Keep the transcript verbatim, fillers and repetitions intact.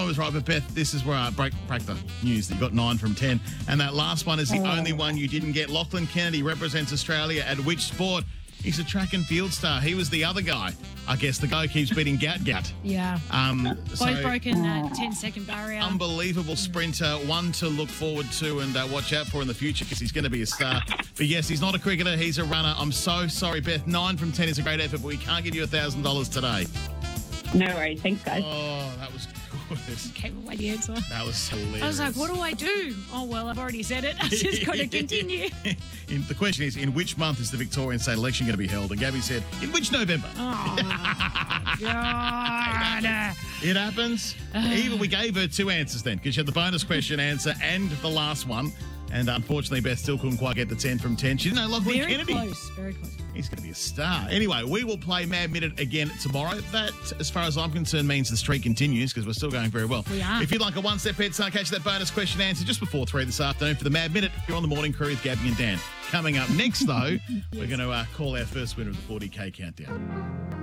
was right, but Beth, this is where I break, break the news that you got nine from ten. And that last one is the Oh. only one you didn't get. Lachlan Kennedy represents Australia at which sport? He's a track and field star. He was the other guy. I guess the guy keeps beating Gat Gat. Yeah. Um, Both so broken that ten-second barrier. unbelievable sprinter, one to look forward to and uh, watch out for in the future because he's going to be a star. But yes, he's not a cricketer, he's a runner. I'm so sorry, Beth. Nine from ten is a great effort, but we can't give you one thousand dollars today. No worries. Thanks, guys. Oh, that was good. Gave away the answer. That was hilarious. I was like, what do I do? Oh, well, I've already said it. I just got to continue. In, the question is, in which month is the Victorian state election going to be held? And Gabby said, in which November? Oh, God. It happens. Even we gave her two answers then, because she had the bonus question answer and the last one. And unfortunately, Beth still couldn't quite get the ten from ten. She didn't know Lachlan Very Kennedy. close. Very close. He's going to be a star. Anyway, we will play Mad Minute again tomorrow. That, as far as I'm concerned, means the streak continues because we're still going very well. We are. If you'd like a one-step head start, catch that bonus question answer just before three this afternoon for the Mad Minute. You're on the morning crew with Gabby and Dan. Coming up next, though, we're going to uh, call our first winner of the forty K countdown.